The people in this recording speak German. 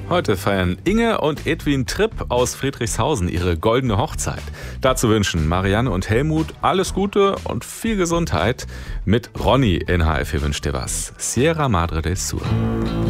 Heute feiern Inge und Edwin Tripp aus Friedrichshausen ihre goldene Hochzeit. Dazu wünschen Marianne und Helmut alles Gute und viel Gesundheit. Mit Ronny in HR4 wünscht dir was. Sierra Madre del Sur.